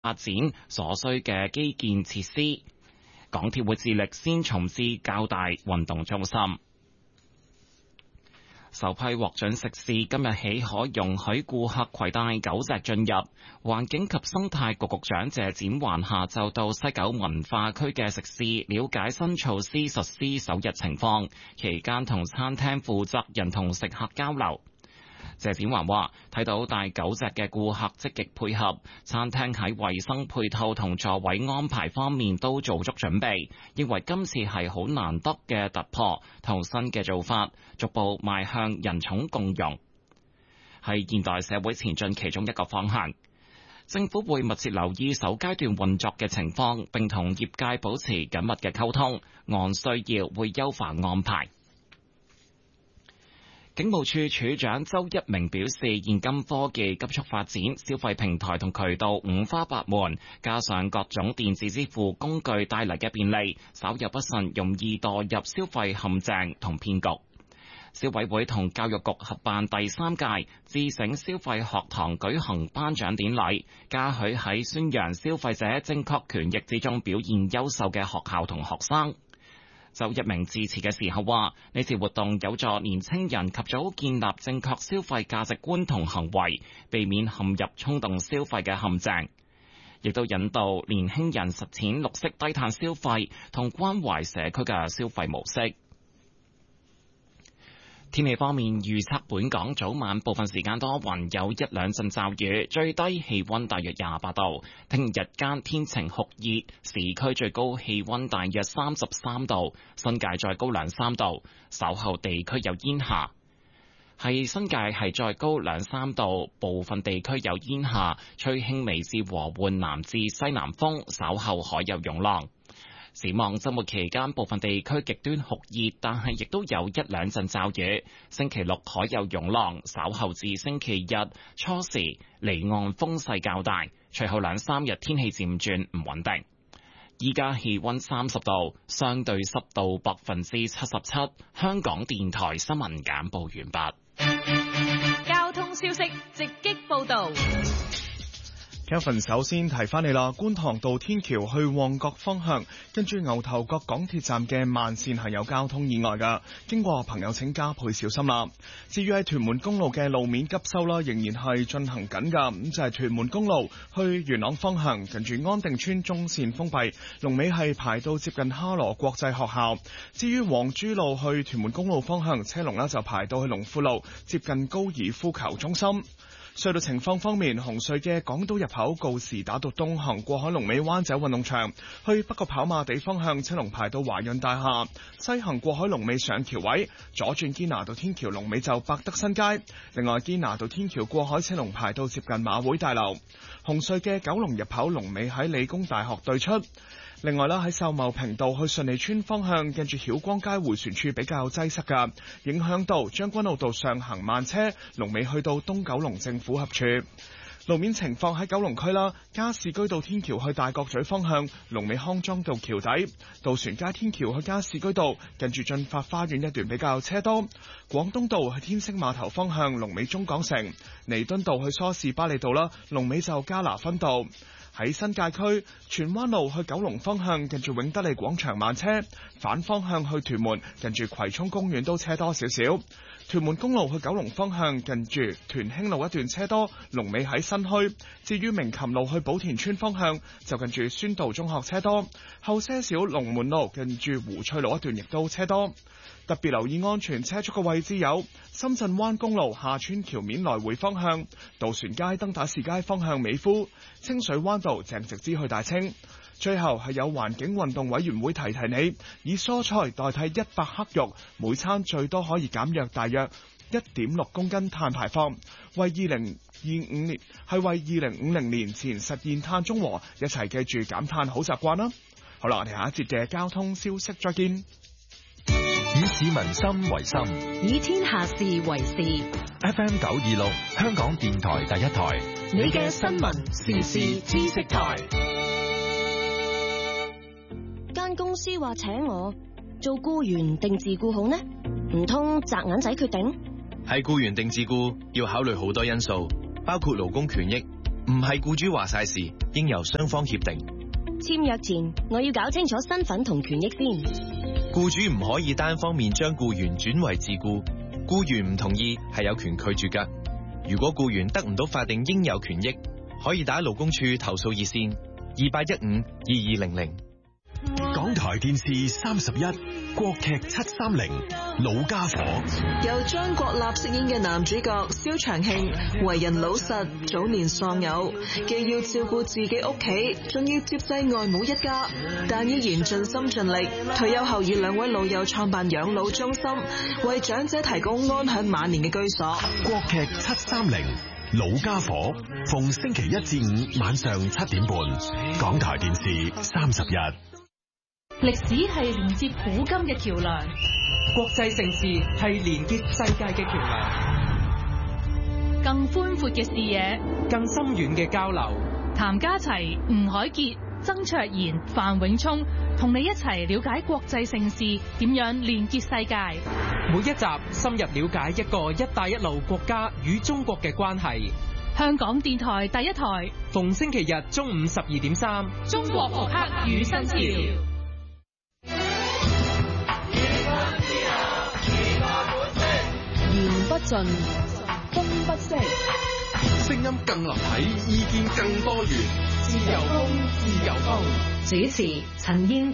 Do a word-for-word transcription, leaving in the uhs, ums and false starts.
發展所需嘅基建設施。港鐵會致力先重置較大運動中心。首批獲准食肆今日起可容許顧客攜帶狗隻進入。環境及生態局局長謝展寰下晝到西九文化區嘅食肆了解新措施實施首日情況，期間同餐廳負責人同食客交流。謝展寰話：睇到帶狗隻嘅顧客積極配合，餐廳喺衛生配套同座位安排方面都做足準備，認為今次係好難得嘅突破同新嘅做法，逐步邁向人寵共融，係現代社會前進其中一個方向。政府會密切留意首階段運作嘅情況，並同業界保持緊密嘅溝通，按需要會優化安排。警務處處長周一鳴表示，現今科技急速發展，消費平台同渠道五花八門，加上各種電子支付工具帶嚟嘅便利，稍有不慎容易墮入消費陷阱同騙局。消委會同教育局合辦第三屆自省消費學堂舉行頒獎典禮，嘉許喺宣揚消費者正確權益之中表現優秀嘅學校同學生。周一鳴致辭嘅時候話，呢次活動有助年青人及早建立正確消費價值觀同行為，避免陷入衝動消費嘅陷阱，亦都引導年輕人實踐綠色低碳消費同關懷社區嘅消費模式。天氣方面預測，本港早晚部分時間多雲，有一兩陣驟雨，最低氣溫大約廿八度。聽日間天晴酷熱，市區最高氣溫大約三十三度，新界再高兩三度。稍後地區有煙霞，係新界係再高兩三度，部分地區有煙霞，吹輕微至和緩南至西南風，稍後海有湧浪。展望周末期間，部分地區極端酷熱，但係亦都有一兩陣驟雨。星期六海有湧浪，稍後至星期日初時離岸風勢較大，隨後兩三日天氣漸轉唔穩定。依家氣溫三十度，相對濕度百分之七十七。香港電台新聞簡報完畢。 交通消息直擊報道。 Kevin 首先提翻你啦，觀塘道天橋去旺角方向，跟住牛頭角港鐵站嘅慢線係有交通意外噶，經過朋友請加倍小心啦。至於喺屯門公路嘅路面急修啦，仍然係進行緊噶，咁就係、是、屯門公路去元朗方向，跟住安定村中線封閉，龍尾係排到接近哈羅國際學校。至於黃珠路去屯門公路方向，車龍呢就排到去龍富路，接近高爾夫球中心。隧道情況方面，紅隧嘅港島入口告士打道東行過海龍尾灣仔運動場，去北角跑馬地方向車龍排到華潤大廈；西行過海龍尾上橋位，左轉堅拿道天橋龍尾就百德新街。另外堅拿道天橋過海車龍排到接近馬會大樓。紅隧嘅九龍入口龍尾喺理工大學對出。另外啦，喺秀茂坪道去順利村方向，近住曉光街迴旋處比較擠塞噶，影響到將軍澳道上行慢車，龍尾去到東九龍政府合署。路面情況喺九龍區啦，加士居道天橋去大角咀方向，龍尾康莊道橋底；渡船街天橋去加士居道，近住進發花園一段比較車多。廣東道去天星碼頭方向，龍尾中港城；彌敦道去梳士巴利道啦，龍尾就加拿分道。喺新界區荃灣路去九龍方向，近住永德利廣場慢車；反方向去屯門，近住葵涌公園都車多少少。屯門公路去九龍方向，近住屯興路一段車多，龍尾喺新墟。至於鳴琴路去寶田村方向，就近住宣道中學車多。後些少龍門路近住湖翠路一段亦都車多。特別留意安全車速嘅位置有深圳灣公路下村橋面來回方向、渡船街登打士街方向美孚、清水灣道鄭直之去大清。最後係有環境運動委員會提提你，以蔬菜代替一百克肉，每餐最多可以減約大約一點六公斤碳排放，為二零二五年係為二零五零年前實現碳中和，一齊記住減碳好習慣啦。好啦，我哋下一節嘅交通消息再見。 以市民心為心， 以天下事為事。 F M 九二六，香港電台第一台， 你嘅新聞時事知識台。 間公司話請我做僱員定自僱好呢？唔通擲銀仔決定？ 係僱員定自僱要考慮好多因素，包括勞工權益、 唔係僱主話晒事，應由雙方協定。 簽約前，我要搞清楚身份同權益先。 僱主唔可以單方面將僱員轉為自僱，僱員唔同意係有權拒絕㗎。如果僱員得唔到法定應有權益，可以打勞工處投訴熱線二八一五二二零零。 港台電視三十一國劇七三零老家伙， 由張國立飾演嘅男主角蕭長慶，為人老實，早年喪偶，既要照顧自己屋企，仲要接濟外母一家，但依然盡心盡力。退休後以兩位老友創辦養老中心，為長者提供安享晚年嘅居所。 國劇七三零老家伙，逢星期一至五晚上七點半，港台電視三十一。 歷史係連接古今嘅橋梁， 國際盛事係連結世界嘅橋梁， 更寬闊嘅視野， 更深遠嘅交流。 譚家齊、吳海傑、曾卓賢、范永聰同你一齊了解國際盛事點樣連結世界。 每一集深入了解一個一帶一路國家與中國嘅關係。 香港電台第一台， 逢星期日中午十二點三， 中國復刻與新潮。 言不盡，風不息， 聲音更立體，意見更多元，自由風，自由風。 主持陳燕。